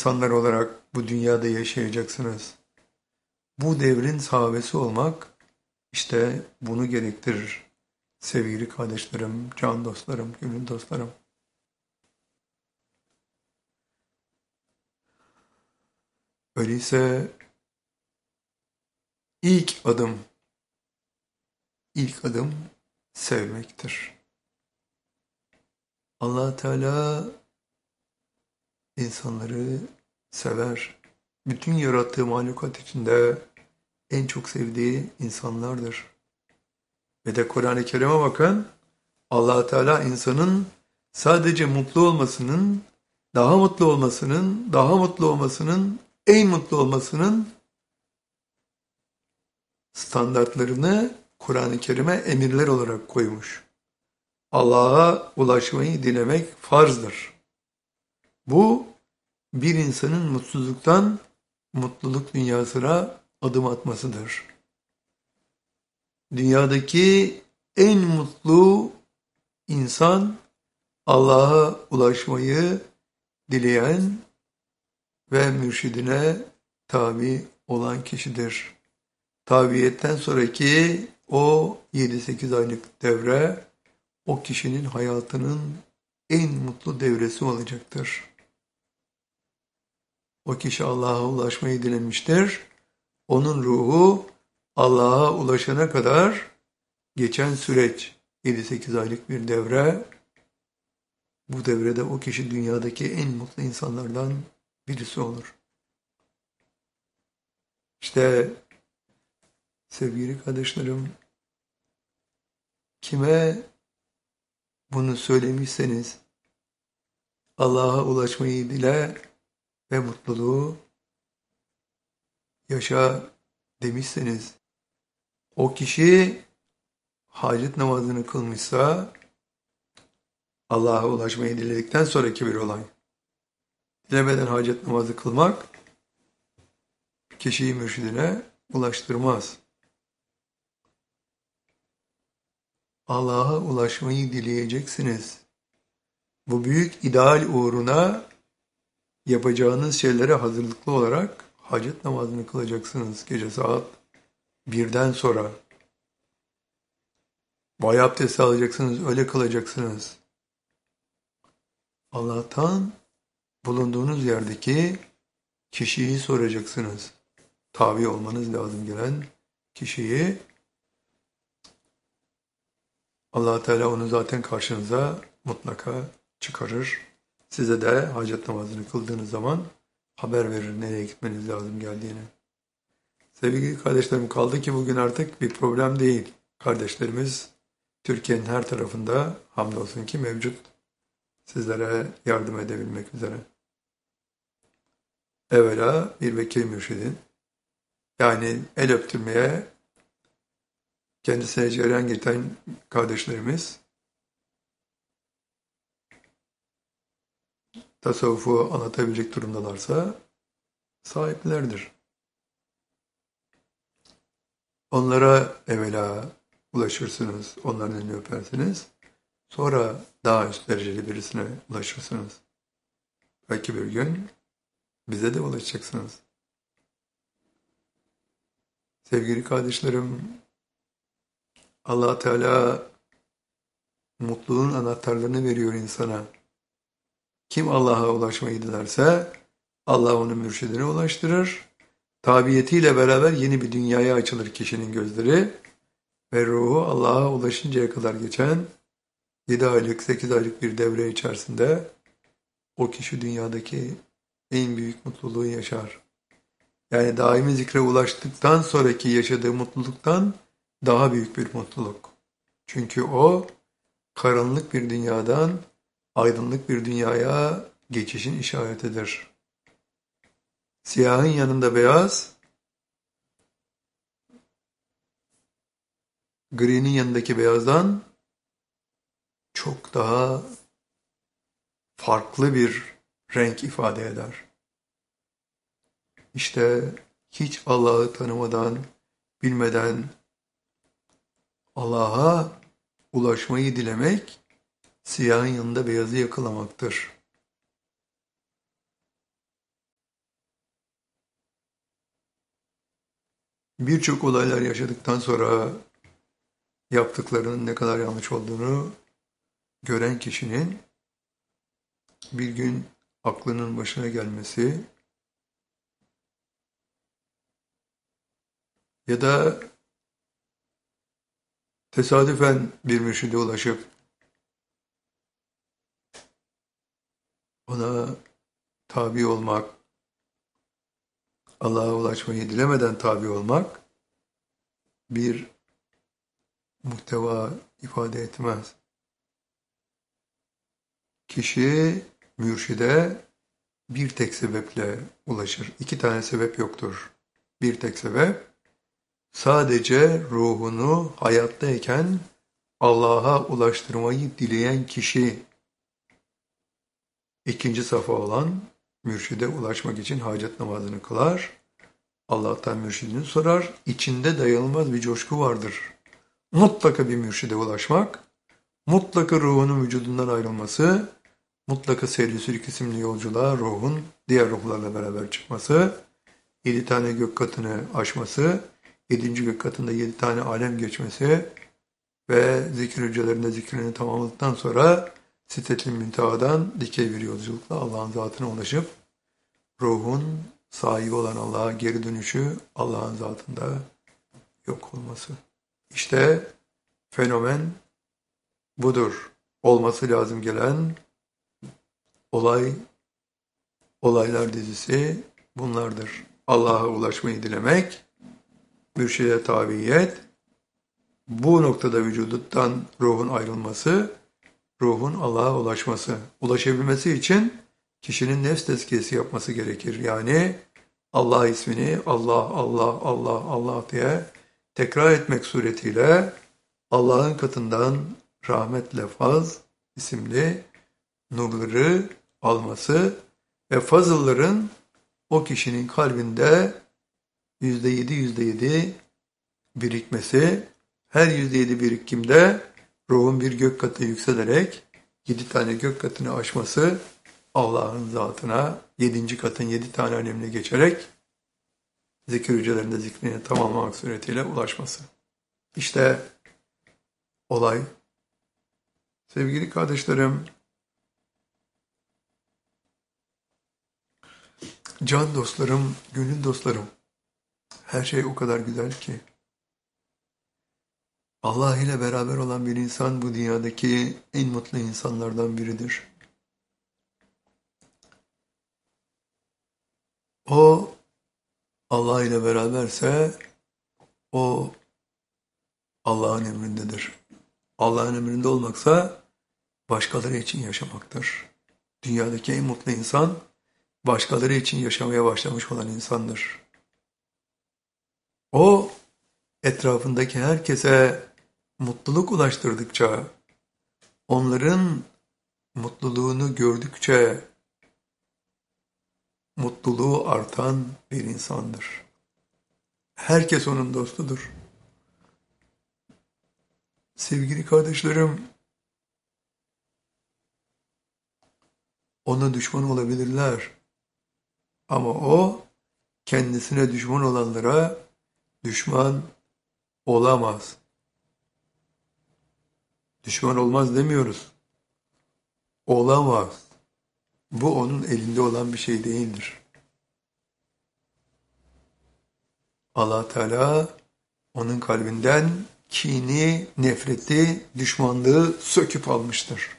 insanlar olarak bu dünyada yaşayacaksınız. Bu devrin sahabesi olmak işte bunu gerektirir. Sevgili kardeşlerim, can dostlarım, gönül dostlarım. Öyleyse ilk adım, ilk adım sevmektir. Allah Teala insanları sever. Bütün yarattığı mahlukat içinde en çok sevdiği insanlardır. Ve de Kur'an-ı Kerim'e bakın, Allah Teala insanın sadece mutlu olmasının, daha mutlu olmasının, daha mutlu olmasının, en mutlu olmasının standartlarını Kur'an-ı Kerim'e emirler olarak koymuş. Allah'a ulaşmayı dilemek farzdır. Bu bir insanın mutsuzluktan mutluluk dünyasına adım atmasıdır. Dünyadaki en mutlu insan Allah'a ulaşmayı dileyen ve mürşidine tabi olan kişidir. Tabiyetten sonraki o 7-8 aylık devre o kişinin hayatının en mutlu devresi olacaktır. O kişi Allah'a ulaşmayı dilemiştir. Onun ruhu Allah'a ulaşana kadar geçen süreç 7-8 aylık bir devre. Bu devrede o kişi dünyadaki en mutlu insanlardan birisi olur. İşte sevgili kardeşlerim, kime bunu söylemişseniz Allah'a ulaşmayı dile ve mutluluğu yaşa demişseniz, o kişi hacet namazını kılmışsa Allah'a ulaşmayı diledikten sonraki bir olay. Dilemeden hacet namazı kılmak kişiyi mürşidine ulaştırmaz. Allah'a ulaşmayı dileyeceksiniz. Bu büyük ideal uğruna yapacağınız şeylere hazırlıklı olarak hacet namazını kılacaksınız gece saat 1'den sonra. Bay abdesti alacaksınız, öyle kılacaksınız. Allah'tan bulunduğunuz yerdeki kişiyi soracaksınız. Tabi olmanız lazım gelen kişiyi. Allah Teala onu zaten karşınıza mutlaka çıkarır. Size de hacet namazını kıldığınız zaman haber verir nereye gitmeniz lazım geldiğini. Sevgili kardeşlerim, kaldı ki bugün artık bir problem değil. Kardeşlerimiz Türkiye'nin her tarafında hamdolsun ki mevcut. Sizlere yardım edebilmek üzere. Evvela bir vekil mürşidin, yani el öptürmeye kendisine cereyan getiren kardeşlerimiz tasavvufu anlatabilecek durumdalarsa sahiplerdir. Onlara evvela ulaşırsınız, onların elini öpersiniz. Sonra daha üst dereceli birisine ulaşırsınız. Belki bir gün bize de ulaşacaksınız. Sevgili kardeşlerim, Allah Teala mutluluğun anahtarlarını veriyor insana. Kim Allah'a ulaşmayı dilerse Allah onu mürşidine ulaştırır. Tabiyetiyle beraber yeni bir dünyaya açılır kişinin gözleri ve ruhu Allah'a ulaşıncaya kadar geçen 7 aylık, 8 aylık bir devre içerisinde o kişi dünyadaki en büyük mutluluğu yaşar. Yani daimi zikre ulaştıktan sonraki yaşadığı mutluluktan daha büyük bir mutluluk. Çünkü o karanlık bir dünyadan aydınlık bir dünyaya geçişin işaretidir. Siyahın yanında beyaz, gri'nin yanındaki beyazdan çok daha farklı bir renk ifade eder. İşte hiç Allah'ı tanımadan, bilmeden Allah'a ulaşmayı dilemek, siyahın yanında beyazı yakalamaktır. birçok olaylar yaşadıktan sonra yaptıklarının ne kadar yanlış olduğunu gören kişinin bir gün aklının başına gelmesi ya da tesadüfen bir mürşide ulaşıp ona tabi olmak, Allah'a ulaşmayı dilemeden tabi olmak bir muhteva ifade etmez. Kişi mürşide bir tek sebeple ulaşır. İki tane sebep yoktur. Bir tek sebep, sadece ruhunu hayattayken Allah'a ulaştırmayı dileyen kişi, ikinci safa olan mürşide ulaşmak için hacet namazını kılar. Allah'tan mürşidini sorar. İçinde dayanılmaz bir coşku vardır. Mutlaka bir mürşide ulaşmak, mutlaka ruhunun vücudundan ayrılması, mutlaka seyri sülük isimli yolculuğa ruhun diğer ruhlarla beraber çıkması, 7 tane gök katını aşması, 7. gök katında 7 tane alem geçmesi ve zikir hücrelerinde zikrini tamamladıktan sonra Sidretül Münteha'dan dikey bir yolculukla Allah'ın zatına ulaşıp ruhun sahibi olan Allah'a geri dönüşü, Allah'ın zatında yok olması. İşte fenomen budur. Olması lazım gelen olaylar dizisi bunlardır. Allah'a ulaşmayı dilemek, mürşide tabiyet, bu noktada vücudundan ruhun ayrılması, ruhun Allah'a ulaşması. Ulaşabilmesi için kişinin nefs tezkiyesi yapması gerekir. Yani Allah ismini Allah, Allah, Allah, Allah diye tekrar etmek suretiyle Allah'ın katından rahmetle faz isimli nurları alması ve fazılların o kişinin kalbinde %7 birikmesi, her %7 birikimde ruhun bir gök katı yükselerek 7 tane gök katını aşması, Allah'ın zatına 7. katın 7 tane önemli geçerek zikir hücrelerinde zikrini tamamlamak suretiyle ulaşması. İşte olay. Sevgili kardeşlerim, can dostlarım, gönül dostlarım, her şey o kadar güzel ki. Allah ile beraber olan bir insan bu dünyadaki en mutlu insanlardan biridir. O Allah ile beraberse o Allah'ın emrindedir. Allah'ın emrinde olmaksa başkaları için yaşamaktır. Dünyadaki en mutlu insan başkaları için yaşamaya başlamış olan insandır. O etrafındaki herkese mutluluk ulaştırdıkça, onların mutluluğunu gördükçe mutluluğu artan bir insandır. Herkes onun dostudur. Sevgili kardeşlerim, ona düşman olabilirler. Ama o kendisine düşman olanlara düşman olamaz. Düşman olmaz demiyoruz. Olamaz. Bu onun elinde olan bir şey değildir. Allah Teala onun kalbinden kini, nefreti, düşmanlığı söküp almıştır.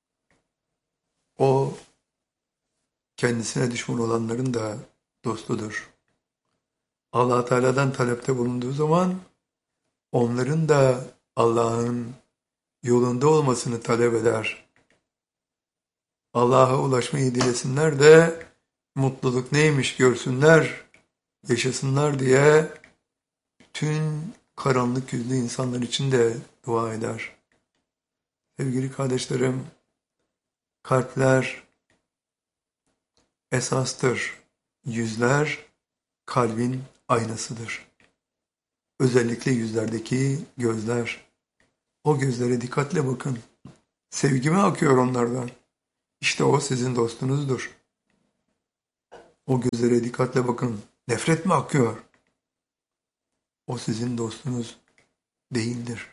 O kendisine düşman olanların da dostudur. Allah Teala'dan talepte bulunduğu zaman onların da Allah'ın yolunda olmasını talep eder. Allah'a ulaşmayı dilesinler de mutluluk neymiş görsünler, yaşasınlar diye bütün karanlık yüzlü insanlar için de dua eder. Sevgili kardeşlerim, kalpler esastır. Yüzler kalbin aynasıdır. Özellikle yüzlerdeki gözler. O gözlere dikkatle bakın. Sevgi mi akıyor onlardan? İşte o sizin dostunuzdur. O gözlere dikkatle bakın. Nefret mi akıyor? o sizin dostunuz değildir.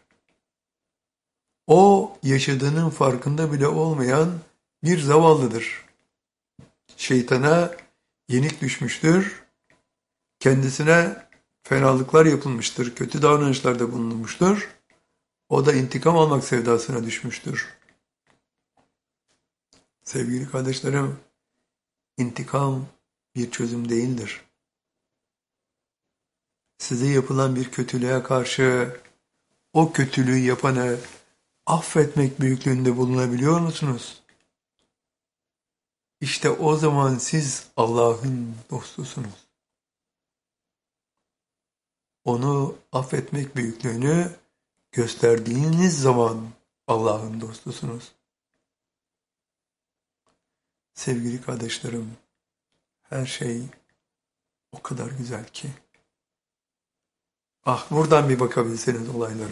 O yaşadığının farkında bile olmayan bir zavallıdır. Şeytana yenik düşmüştür. Kendisine fenalıklar yapılmıştır. Kötü davranışlarda bulunmuştur. O da intikam almak sevdasına düşmüştür. Sevgili kardeşlerim, intikam bir çözüm değildir. Size yapılan bir kötülüğe karşı o kötülüğü yapanı affetmek büyüklüğünde bulunabiliyor musunuz? İşte o zaman siz Allah'ın dostusunuz. Onu affetmek büyüklüğünü gösterdiğiniz zaman Allah'ın dostusunuz. Sevgili kardeşlerim, her şey o kadar güzel ki. Ah, buradan bir bakabilseniz olaylara.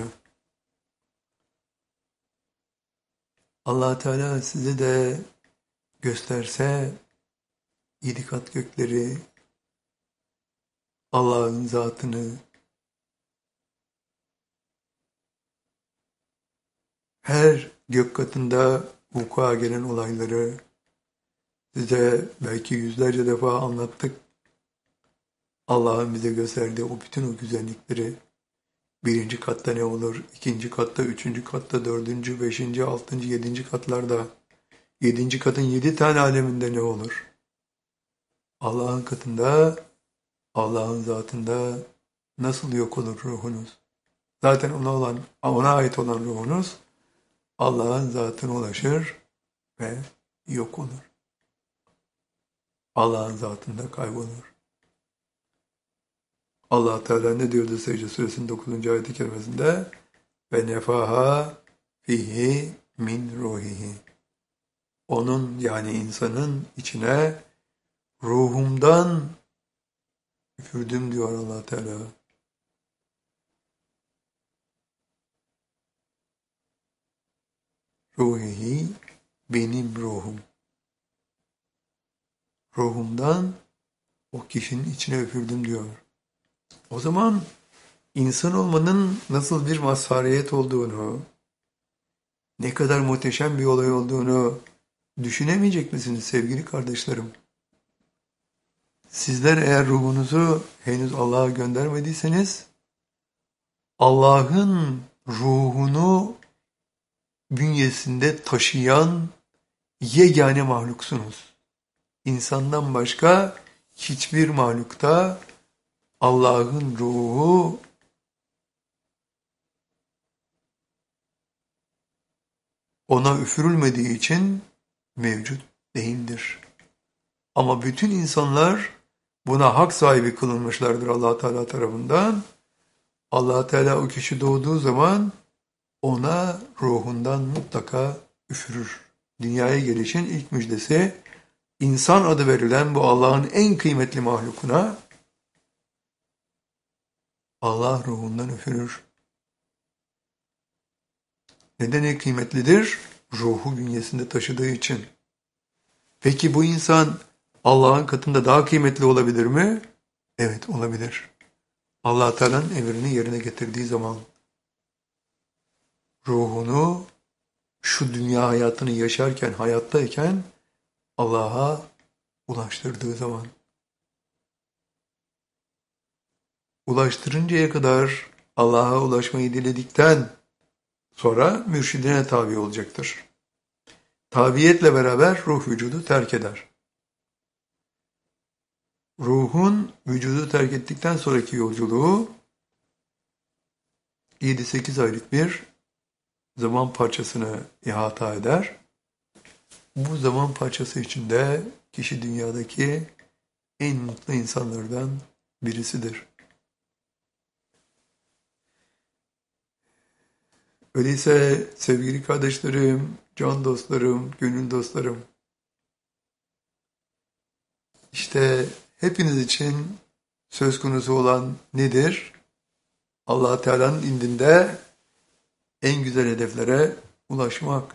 Allah Teala size de gösterse 7 kat gökleri, Allah'ın zatını, her gök katında vuku'a gelen olayları size belki yüzlerce defa anlattık. Allah'ın bize gösterdiği bütün o güzellikleri, birinci katta ne olur, ikinci katta, üçüncü katta, dördüncü, beşinci, altıncı, yedinci katlarda, yedinci katın 7 tane aleminde ne olur? Allah'ın katında, Allah'ın zatında nasıl yok olur ruhunuz? Zaten ona ait olan ruhunuz Allah'ın zatına ulaşır ve yok olur. Allah'ın zatında kaybolur. Allah Teala ne diyordu Secde Suresinin 9. ayet-i kerimesinde? Ve nefaha fihi min ruhihi. Onun yani insanın içine ruhumdan üfürdüm diyor Allah Teala. Ruhihi benim ruhum. Ruhumdan o kişinin içine üfürdüm diyor. O zaman insan olmanın nasıl bir mazhariyet olduğunu, ne kadar muhteşem bir olay olduğunu düşünemeyecek misiniz sevgili kardeşlerim? Sizler eğer ruhunuzu henüz Allah'a göndermediyseniz, Allah'ın ruhunu bünyesinde taşıyan yegane mahluksunuz. İnsandan başka hiçbir mahlukta Allah'ın ruhu ona üfürülmediği için mevcut değildir. Ama bütün insanlar buna hak sahibi kılınmışlardır Allah Teala tarafından. Allah Teala o kişi doğduğu zaman ona ruhundan mutlaka üfürür. Dünyaya gelişin ilk müjdesi insan adı verilen bu Allah'ın en kıymetli mahlukuna Allah ruhundan üfürür. Neden kıymetlidir? Ruhu bünyesinde taşıdığı için. Peki bu insan Allah'ın katında daha kıymetli olabilir mi? Evet, olabilir. Allah Teala'nın emrini yerine getirdiği zaman ruhunu şu dünya hayatını yaşarken, hayattayken Allah'a ulaştırdığı zaman. Ulaştırıncaya kadar Allah'a ulaşmayı diledikten sonra mürşidine tabi olacaktır. Tabiyetle beraber ruh vücudu terk eder. Ruhun vücudu terk ettikten sonraki yolculuğu 7-8 aylık bir zaman parçasını ihata eder. Bu zaman parçası içinde kişi dünyadaki en mutlu insanlardan birisidir. Öyleyse sevgili kardeşlerim, can dostlarım, gönül dostlarım, işte hepiniz için söz konusu olan nedir? Allah Teala'nın indinde en güzel hedeflere ulaşmak.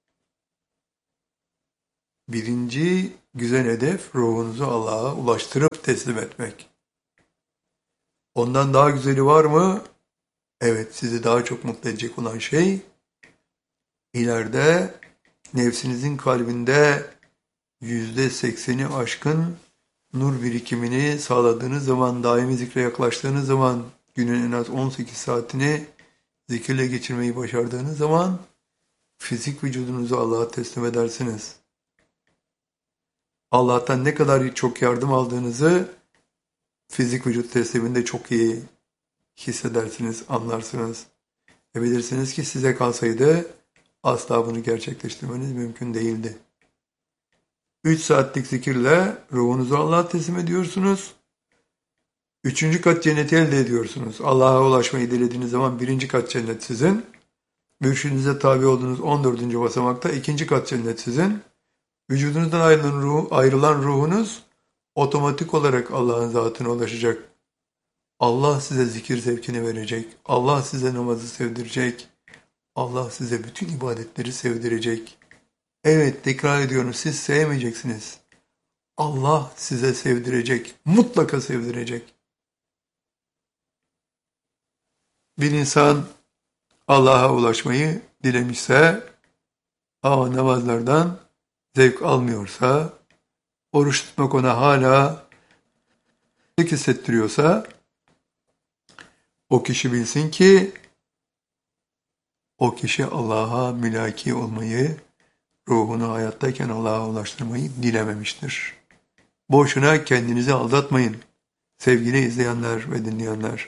Birinci güzel hedef ruhunuzu Allah'a ulaştırıp teslim etmek. Ondan daha güzeli var mı? Evet, sizi daha çok mutlu edecek olan şey, ileride nefsinizin kalbinde %80'i aşkın nur birikimini sağladığınız zaman, daimi zikre yaklaştığınız zaman, günün en az 18 saatini zikirle geçirmeyi başardığınız zaman, fizik vücudunuzu Allah'a teslim edersiniz. Allah'tan ne kadar çok yardım aldığınızı fizik vücut tesliminde çok iyi hissedersiniz, anlarsınız. Ve bilirsiniz ki size kalsaydı asla bunu gerçekleştirmeniz mümkün değildi. 3 saatlik zikirle ruhunuzu Allah'a teslim ediyorsunuz. 3. kat cenneti elde ediyorsunuz. Allah'a ulaşmayı dilediğiniz zaman 1. kat cennet sizin. Mürşidinize tabi olduğunuz 14. basamakta 2. kat cennet sizin. Vücudunuzdan ayrılan ruhunuz otomatik olarak Allah'ın zatına ulaşacak. Allah size zikir zevkini verecek. Allah size namazı sevdirecek. Allah size bütün ibadetleri sevdirecek. Evet, tekrar ediyorum, siz sevmeyeceksiniz. Allah size sevdirecek. Mutlaka sevdirecek. Bir insan Allah'a ulaşmayı dilemişse ama namazlardan zevk almıyorsa, oruç tutmak ona hala hissettiriyorsa, o kişi bilsin ki o kişi Allah'a mülaki olmayı, ruhunu hayattayken Allah'a ulaştırmayı dilememiştir. Boşuna kendinizi aldatmayın sevgili izleyenler ve dinleyenler.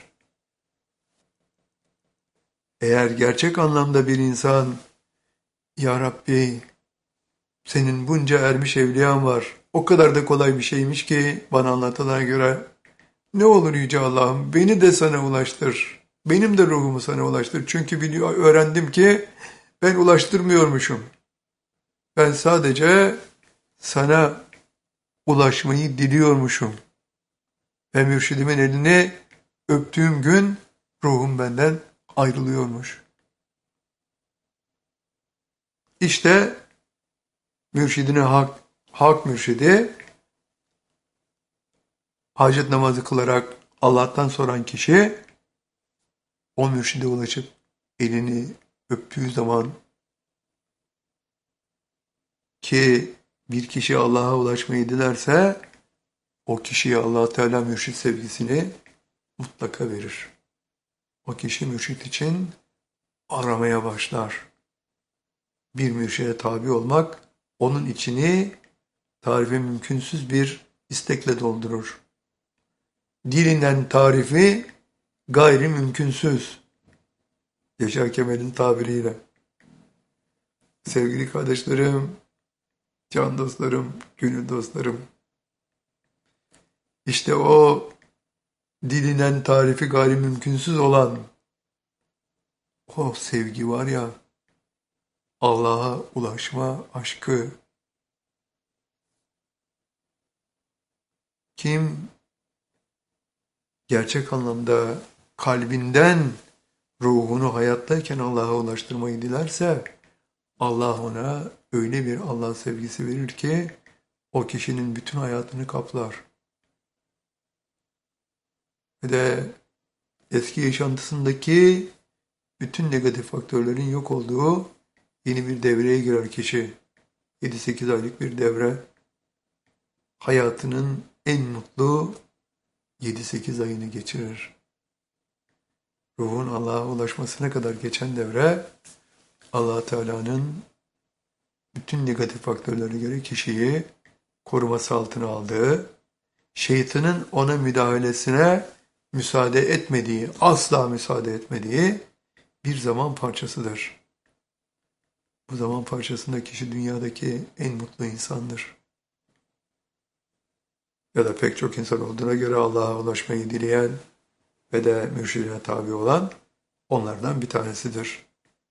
Eğer gerçek anlamda bir insan, Ya Rabbi, senin bunca ermiş evliyan var, o kadar da kolay bir şeymiş ki bana anlatılana göre, ne olur Yüce Allah'ım beni de sana ulaştır, benim de ruhumu sana ulaştır. Çünkü öğrendim ki ben ulaştırmıyormuşum. Ben sadece sana ulaşmayı diliyormuşum. Ve mürşidimin elini öptüğüm gün ruhum benden ayrılıyormuş. İşte mürşidine hak mürşidi, hacet namazı kılarak Allah'tan soran kişi, o mürşide ulaşıp elini öptüğü zaman, ki bir kişi Allah'a ulaşmayı dilerse, o kişiye Allah Teala mürşid sevgisini mutlaka verir. O kişi mürşid için aramaya başlar. Bir mürşide tabi olmak, onun içini tarifi mümkünsüz bir istekle doldurur. Dilinden tarifi gayri mümkünsüz. Yaşar Kemal'in tabiriyle. Sevgili kardeşlerim, can dostlarım, gönül dostlarım. İşte o dilinden tarifi gayri mümkünsüz olan o sevgi var ya, Allah'a ulaşma aşkı. Kim gerçek anlamda kalbinden ruhunu hayattayken Allah'a ulaştırmayı dilerse, Allah ona öyle bir Allah sevgisi verir ki o kişinin bütün hayatını kaplar. Ve de eski yaşantısındaki bütün negatif faktörlerin yok olduğu yeni bir devreye girer kişi. 7-8 aylık bir devre. Hayatının en mutlu 7-8 ayını geçirir. Ruhun Allah'a ulaşmasına kadar geçen devre, Allah Teala'nın bütün negatif faktörlere göre kişiyi koruması altına aldığı, şeytanın ona müdahalesine müsaade etmediği, asla müsaade etmediği bir zaman parçasıdır. Bu zaman parçasında kişi dünyadaki en mutlu insandır. Ya da pek çok insan olduğuna göre Allah'a ulaşmayı dileyen ve de mürşidine tabi olan onlardan bir tanesidir.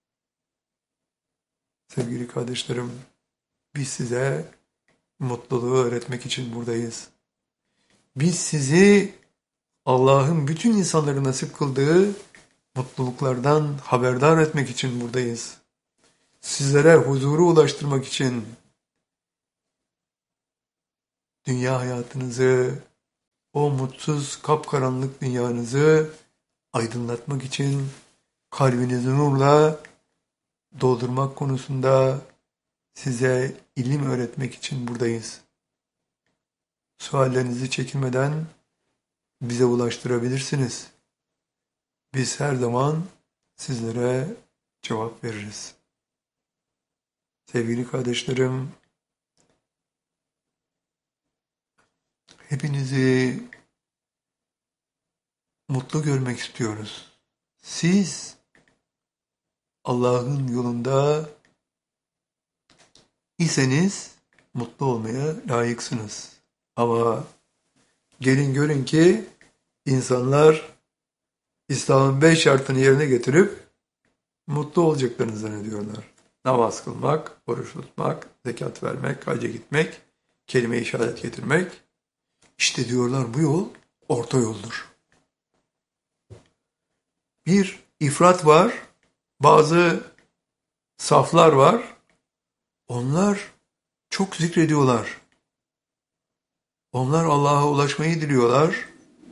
Sevgili kardeşlerim, biz size mutluluğu öğretmek için buradayız. Biz sizi Allah'ın bütün insanları nasip kıldığı mutluluklardan haberdar etmek için buradayız. Sizlere huzuru ulaştırmak için dünya hayatınızı o mutsuz kapkaranlık dünyanızı aydınlatmak için kalbinizi nurla doldurmak konusunda size ilim öğretmek için buradayız. Suallerinizi çekinmeden bize ulaştırabilirsiniz. Biz her zaman sizlere cevap veririz. Sevgili kardeşlerim, hepinizi mutlu görmek istiyoruz. Siz Allah'ın yolunda iseniz mutlu olmaya layıksınız. Ama gelin görün ki insanlar İslam'ın 5 şartını yerine getirip mutlu olacaklarını zannediyorlar. Namaz kılmak, oruç tutmak, zekat vermek, hacca gitmek, kelime-i şehadet getirmek. İşte diyorlar bu yol orta yoldur. Bir ifrat var, bazı saflar var. Onlar çok zikrediyorlar. Onlar Allah'a ulaşmayı diliyorlar.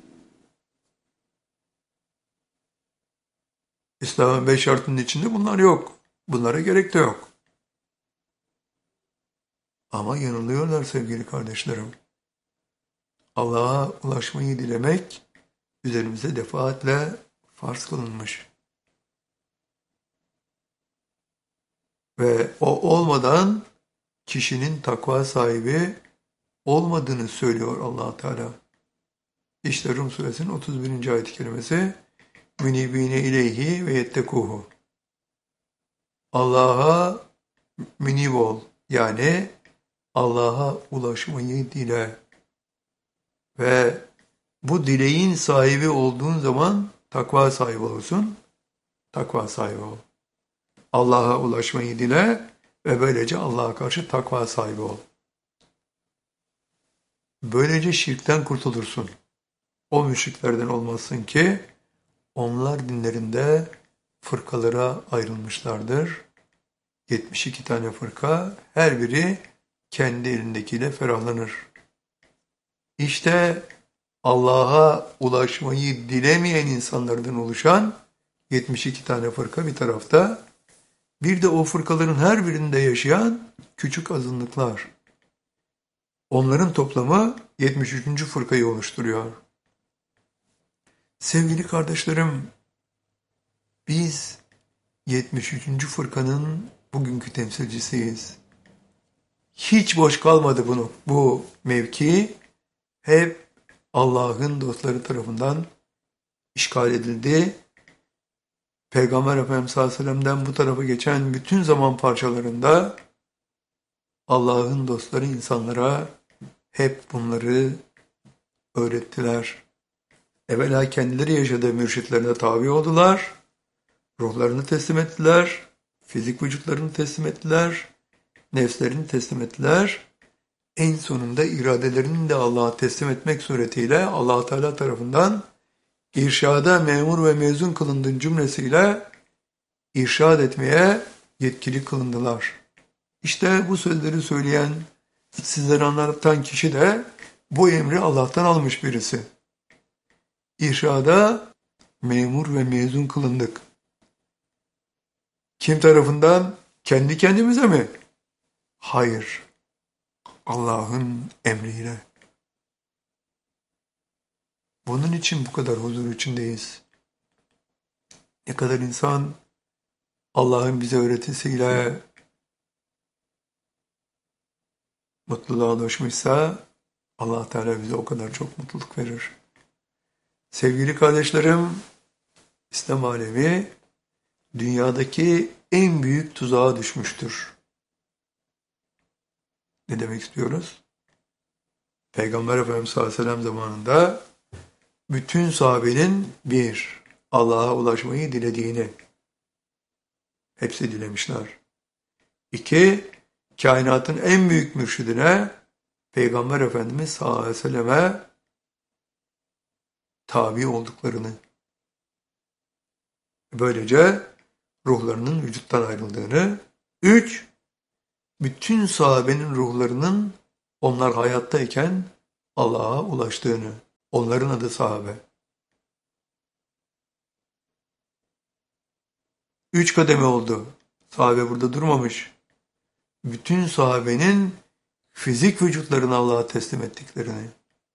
İslam'ın 5 şartının içinde bunlar yok. Bunlara gerek de yok. Ama yanılıyorlar sevgili kardeşlerim. Allah'a ulaşmayı dilemek üzerimize defaatle farz kılınmış. Ve o olmadan kişinin takva sahibi olmadığını söylüyor Allah Teala. İşte Rum suresinin 31. ayet-i kerimesi münibine ileyhi ve yettekuhu. Allah'a münib ol. Yani Allah'a ulaşmayı dile. Ve bu dileğin sahibi olduğun zaman takva sahibi olursun. Takva sahibi ol. Allah'a ulaşmayı dile ve böylece Allah'a karşı takva sahibi ol. Böylece şirkten kurtulursun. O müşriklerden olmazsın ki onlar dinlerinde fırkalara ayrılmışlardır. 72 tane fırka, her biri kendi elindekiyle ferahlanır. İşte Allah'a ulaşmayı dilemeyen insanlardan oluşan 72 tane fırka bir tarafta, bir de o fırkaların her birinde yaşayan küçük azınlıklar. Onların toplamı 73. fırkayı oluşturuyor. Sevgili kardeşlerim, biz 73. fırkanın bugünkü temsilcisiyiz. Hiç boş kalmadı bu mevki. Hep Allah'ın dostları tarafından işgal edildi. Peygamber Efendimiz sallallahu aleyhi ve sellem'den bu tarafa geçen bütün zaman parçalarında Allah'ın dostları insanlara hep bunları öğrettiler. Evvela kendileri yaşadığı mürşitlerine tabi oldular, ruhlarını teslim ettiler, fizik vücutlarını teslim ettiler, nefslerini teslim ettiler. En sonunda iradelerini de Allah'a teslim etmek suretiyle Allah Teala tarafından irşada memur ve mezun kılındığın cümlesiyle irşad etmeye yetkili kılındılar. İşte bu sözleri söyleyen, sizlere anlatan kişi de bu emri Allah'tan almış birisi. İrşada memur ve mezun kılındık. Kim tarafından? Kendi kendimize mi? Hayır. Allah'ın emriyle. Bunun için bu kadar huzur içindeyiz. Ne kadar insan Allah'ın bize öğretisiyle mutluluğa ulaşmışsa Allah Teala bize o kadar çok mutluluk verir. Sevgili kardeşlerim, İslam alemi dünyadaki en büyük tuzağa düşmüştür. Ne demek istiyoruz? Peygamber Efendimiz sallallahu aleyhi ve sellem zamanında bütün sahabenin Allah'a ulaşmayı dilediğini hepsi dilemişler. 2, kainatın en büyük mürşidine Peygamber Efendimiz sallallahu aleyhi ve selleme tabi olduklarını, böylece ruhlarının vücuttan ayrıldığını, 3, bütün sahabenin ruhlarının onlar hayattayken Allah'a ulaştığını. Onların adı sahabe. 3 kademe oldu. Sahabe burada durmamış. Bütün sahabenin fizik vücutlarını Allah'a teslim ettiklerini.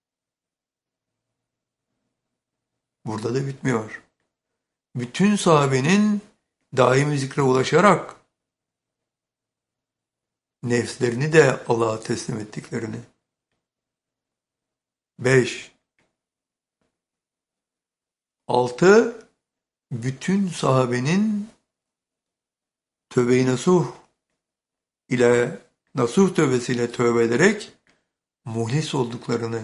Burada da bitmiyor. Bütün sahabenin daimi zikre ulaşarak nefslerini de Allah'a teslim ettiklerini. 5. 6. Bütün sahabenin tövbe-i nasuh ile nasuh tövbesiyle tövbe ederek muhlis olduklarını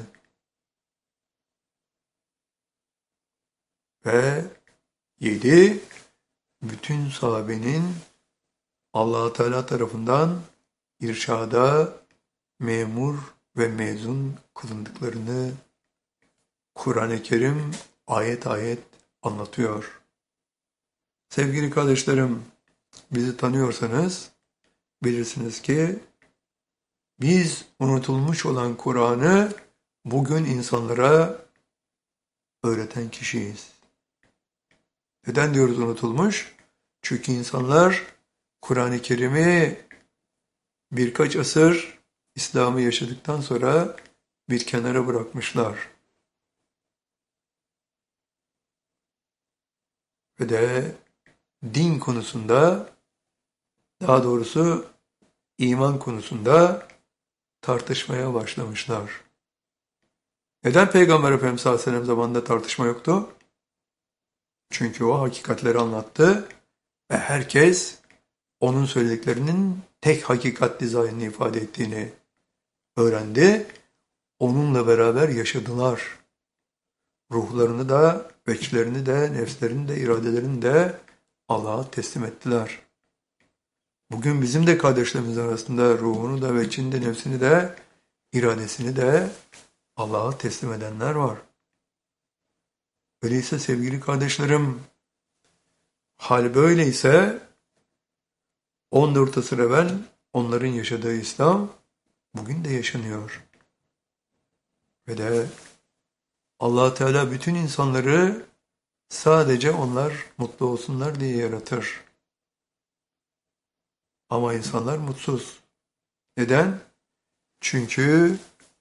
ve 7. Bütün sahabenin Allah Teala tarafından irşada memur ve mezun kılındıklarını Kur'an-ı Kerim ayet ayet anlatıyor. Sevgili kardeşlerim, bizi tanıyorsanız bilirsiniz ki biz unutulmuş olan Kur'an'ı bugün insanlara öğreten kişiyiz. Neden diyoruz unutulmuş? Çünkü insanlar Kur'an-ı Kerim'i birkaç asır İslam'ı yaşadıktan sonra bir kenara bırakmışlar. Ve de din konusunda, daha doğrusu iman konusunda tartışmaya başlamışlar. Neden Peygamber Efendimiz sallallahu aleyhi ve sellem zamanında tartışma yoktu? Çünkü o hakikatleri anlattı ve herkes onun söylediklerinin tek hakikat dizaynını ifade ettiğini öğrendi. Onunla beraber yaşadılar. Ruhlarını da, veçlerini de, nefslerini de, iradelerini de Allah'a teslim ettiler. Bugün bizim de kardeşlerimiz arasında ruhunu da, veçini de, nefsini de, iradesini de Allah'a teslim edenler var. Öyleyse sevgili kardeşlerim, hal böyleyse 14 asır evvel onların yaşadığı İslam bugün de yaşanıyor. Ve de Allah Teala bütün insanları sadece onlar mutlu olsunlar diye yaratır. Ama insanlar mutsuz. Neden? Çünkü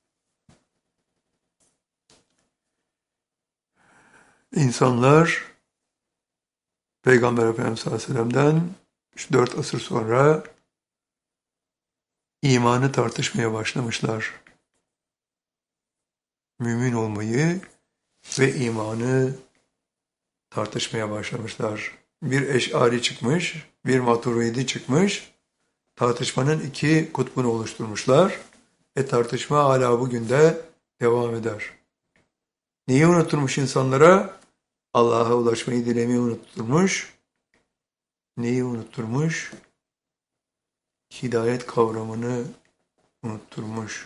insanlar Peygamber Efendimiz sallallahu aleyhi ve sellem'den 4 asır sonra imanı tartışmaya başlamışlar. Mümin olmayı ve imanı tartışmaya başlamışlar. Bir Eş'ari çıkmış, bir Maturidi çıkmış. Tartışmanın 2 kutbunu oluşturmuşlar. Tartışma hala bugün de devam eder. Neyi unutturmuş insanlara? Allah'a ulaşmayı dilemeyi unutturmuş. Neyi unutturmuş? Hidayet kavramını unutturmuş.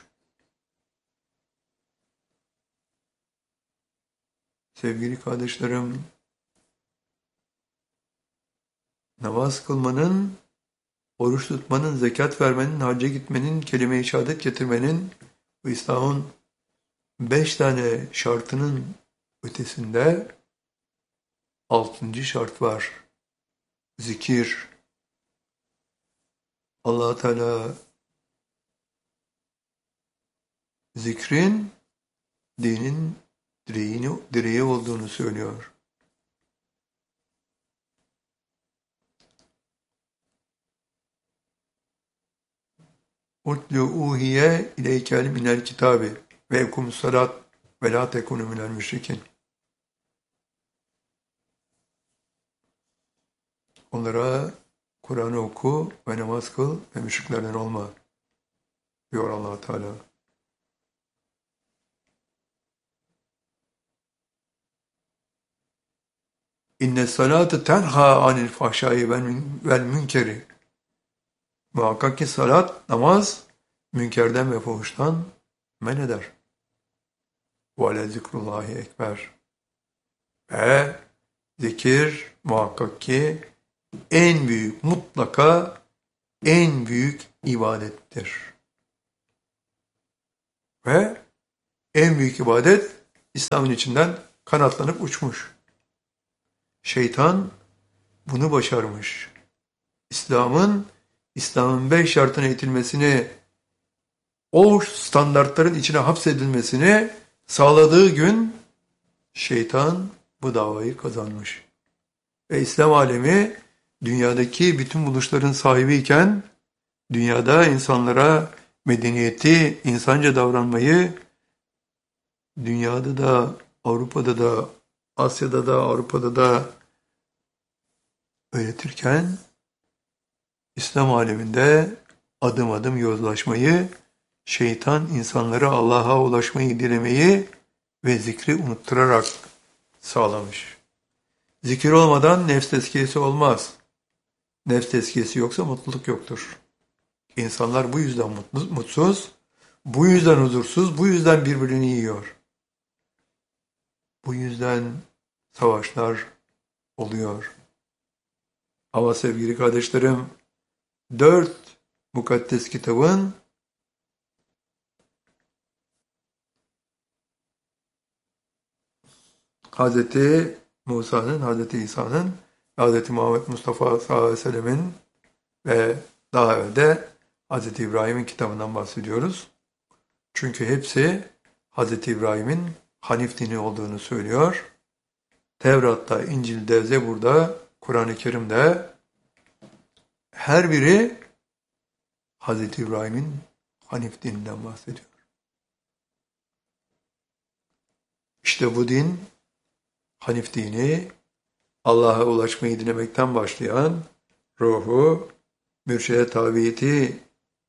Sevgili kardeşlerim, namaz kılmanın, oruç tutmanın, zekat vermenin, hacca gitmenin, kelime-i şehadet getirmenin, bu İslam'ın 5 tane şartının ötesinde 6. şart var. Zikir. Allah Teala zikrin dinin direği olduğunu söylüyor. Utlu uhiye ileykel minel kitabi ve ekumus salat ve la tekunu minel müşrikin. Onlara Kur'an'ı oku ve namaz kıl ve müşriklerden olma diyor Allah Teala. İnne salate tenha anil fahşai vel münkeri. Muhakkak ki salat, namaz, münkerden ve fuhuştan men eder. Ve le zikrullahi ekber. Ve zikir muhakkak ki en büyük, mutlaka en büyük ibadettir. Ve en büyük ibadet İslam'ın içinden kanatlanıp uçmuş. Şeytan bunu başarmış. İslam'ın 5 şartına itilmesini, o standartların içine hapsedilmesini sağladığı gün şeytan bu davayı kazanmış. Ve İslam alemi dünyadaki bütün buluşların sahibiyken dünyada insanlara medeniyeti, insanca davranmayı dünyada da, Avrupa'da da, Asya'da da, Avrupa'da da öğretirken İslam aleminde adım adım yozlaşmayı, şeytan insanlara Allah'a ulaşmayı dilemeyi ve zikri unutturarak sağlamış. Zikir olmadan nefs tezkiyesi olmaz. Nefs tezkiyesi yoksa mutluluk yoktur. İnsanlar bu yüzden mutsuz, bu yüzden huzursuz, bu yüzden birbirini yiyor. Bu yüzden savaşlar oluyor. Ama sevgili kardeşlerim, 4 mukaddes kitabın Hazreti Musa'nın, Hazreti İsa'nın, Hazreti Muhammed Mustafa sallallahu aleyhi ve sellemin ve daha evvel de Hazreti İbrahim'in kitabından bahsediyoruz. Çünkü hepsi Hazreti İbrahim'in Hanif dini olduğunu söylüyor. Tevrat'ta, İncil'de, Zebur'da, Kur'an-ı Kerim'de her biri Hazreti İbrahim'in Hanif dininden bahsediyor. İşte bu din, Hanif dini, Allah'a ulaşmayı dilemekten başlayan ruhu, mürşide tabiyeti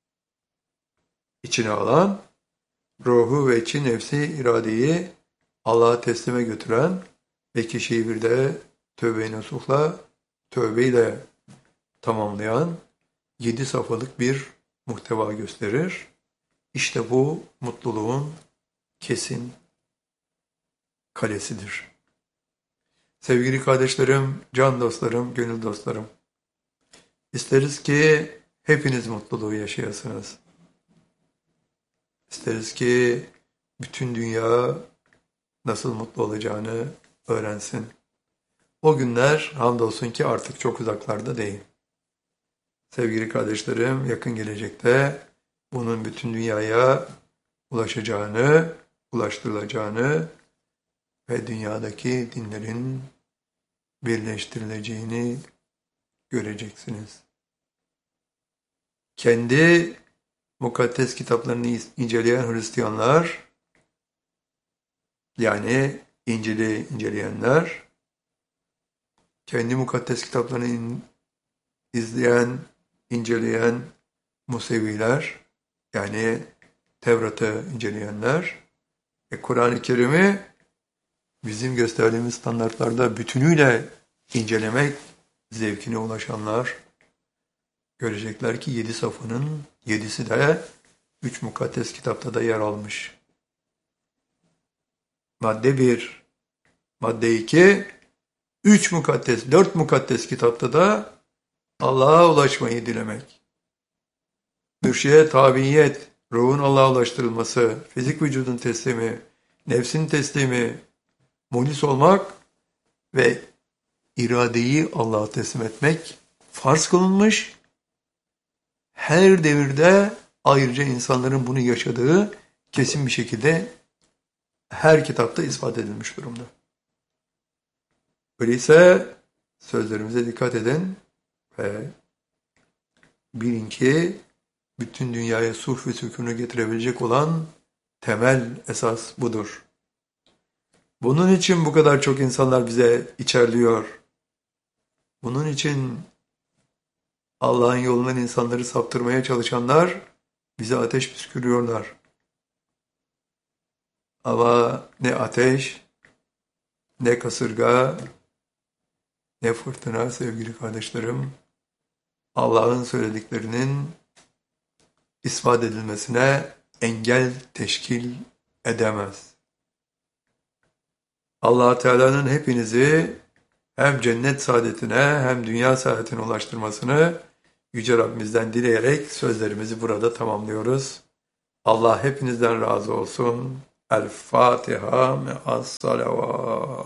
içine alan, ruhu ve içi nefsi iradeyi Allah'a teslime götüren ve kişiyi bir de tövbe-i nasuhla, tövbeyle tamamlayan 7 safhalık bir muhteva gösterir. İşte bu mutluluğun kesin kalesidir. Sevgili kardeşlerim, can dostlarım, gönül dostlarım, isteriz ki hepiniz mutluluğu yaşayasınız. İsteriz ki bütün dünya nasıl mutlu olacağını öğrensin. O günler hamdolsun ki artık çok uzaklarda değil. Sevgili kardeşlerim, yakın gelecekte bunun bütün dünyaya ulaşacağını, ulaştırılacağını ve dünyadaki dinlerin birleştirileceğini göreceksiniz. Kendi mukaddes kitaplarını inceleyen Hristiyanlar, yani İncil'i inceleyenler, kendi mukaddes kitaplarını izleyen, inceleyen Museviler, yani Tevrat'ı inceleyenler ve Kur'an-ı Kerim'i bizim gösterdiğimiz standartlarda bütünüyle incelemek zevkine ulaşanlar görecekler ki 7 safının 7'si de 3 mukaddes kitapta da yer almış. Madde 1, madde 2, 3 mukaddes, 4 mukaddes kitapta da Allah'a ulaşmayı dilemek. Mürşide tabiyet, ruhun Allah'a ulaştırılması, fizik vücudun teslimi, nefsin teslimi, muhlis olmak ve iradeyi Allah'a teslim etmek farz kılınmış. Her devirde ayrıca insanların bunu yaşadığı kesin bir şekilde her kitapta ispat edilmiş durumda. Öyleyse sözlerimize dikkat edin ve bilin ki bütün dünyaya sulh ve sükûnu getirebilecek olan temel esas budur. Bunun için bu kadar çok insanlar bize içerliyor. Bunun için Allah'ın yolundan insanları saptırmaya çalışanlar bize ateş püskürüyorlar. Ama ne ateş, ne kasırga, ne fırtına sevgili kardeşlerim, Allah'ın söylediklerinin ispat edilmesine engel teşkil edemez. Allah Teala'nın hepinizi hem cennet saadetine hem dünya saadetine ulaştırmasını Yüce Rabbimizden dileyerek sözlerimizi burada tamamlıyoruz. Allah hepinizden razı olsun. El Fatiha me'as salavat.